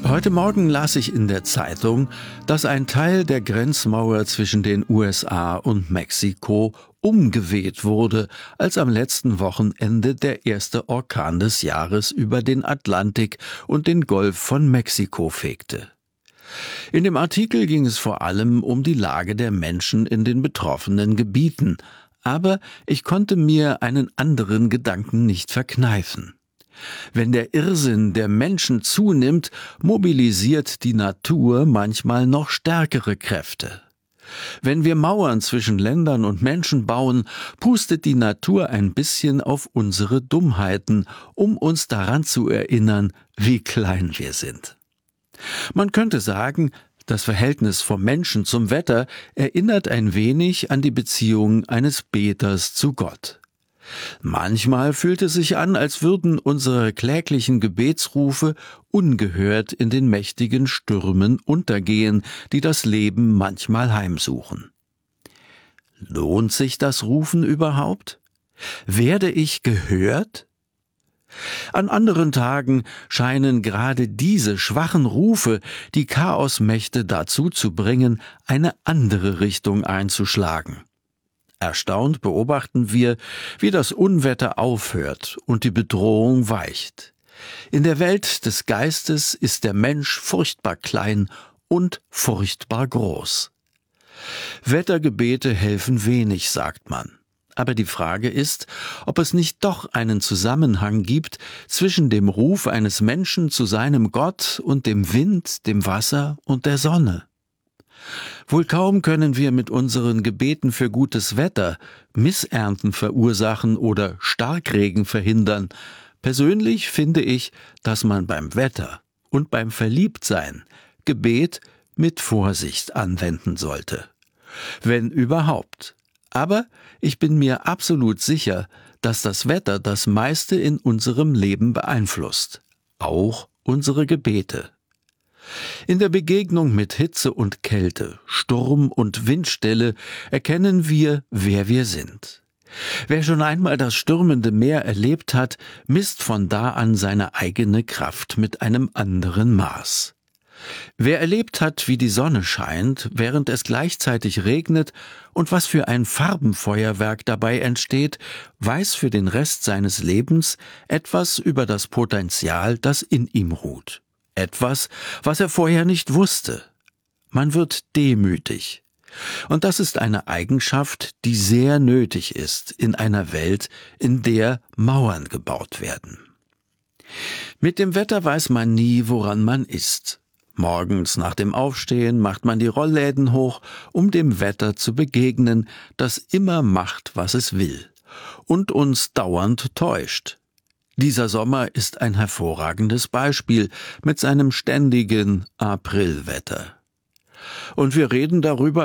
Heute Morgen las ich in der Zeitung, dass ein Teil der Grenzmauer zwischen den USA und Mexiko umgeweht wurde, als am letzten Wochenende der erste Orkan des Jahres über den Atlantik und den Golf von Mexiko fegte. In dem Artikel ging es vor allem um die Lage der Menschen in den betroffenen Gebieten, aber ich konnte mir einen anderen Gedanken nicht verkneifen. Wenn der Irrsinn der Menschen zunimmt, mobilisiert die Natur manchmal noch stärkere Kräfte. Wenn wir Mauern zwischen Ländern und Menschen bauen, pustet die Natur ein bisschen auf unsere Dummheiten, um uns daran zu erinnern, wie klein wir sind. Man könnte sagen, das Verhältnis vom Menschen zum Wetter erinnert ein wenig an die Beziehung eines Beters zu Gott. Manchmal fühlt es sich an, als würden unsere kläglichen Gebetsrufe ungehört in den mächtigen Stürmen untergehen, die das Leben manchmal heimsuchen. Lohnt sich das Rufen überhaupt? Werde ich gehört? An anderen Tagen scheinen gerade diese schwachen Rufe die Chaosmächte dazu zu bringen, eine andere Richtung einzuschlagen. Erstaunt beobachten wir, wie das Unwetter aufhört und die Bedrohung weicht. In der Welt des Geistes ist der Mensch furchtbar klein und furchtbar groß. Wettergebete helfen wenig, sagt man. Aber die Frage ist, ob es nicht doch einen Zusammenhang gibt zwischen dem Ruf eines Menschen zu seinem Gott und dem Wind, dem Wasser und der Sonne. Wohl kaum können wir mit unseren Gebeten für gutes Wetter Missernten verursachen oder Starkregen verhindern. Persönlich finde ich, dass man beim Wetter und beim Verliebtsein Gebet mit Vorsicht anwenden sollte. Wenn überhaupt. Aber ich bin mir absolut sicher, dass das Wetter das meiste in unserem Leben beeinflusst. Auch unsere Gebete. In der Begegnung mit Hitze und Kälte, Sturm und Windstille erkennen wir, wer wir sind. Wer schon einmal das stürmende Meer erlebt hat, misst von da an seine eigene Kraft mit einem anderen Maß. Wer erlebt hat, wie die Sonne scheint, während es gleichzeitig regnet und was für ein Farbenfeuerwerk dabei entsteht, weiß für den Rest seines Lebens etwas über das Potenzial, das in ihm ruht. Etwas, was er vorher nicht wusste. Man wird demütig. Und das ist eine Eigenschaft, die sehr nötig ist in einer Welt, in der Mauern gebaut werden. Mit dem Wetter weiß man nie, woran man ist. Morgens nach dem Aufstehen macht man die Rollläden hoch, um dem Wetter zu begegnen, das immer macht, was es will und uns dauernd täuscht. Dieser Sommer ist ein hervorragendes Beispiel mit seinem ständigen Aprilwetter. Und wir reden darüber,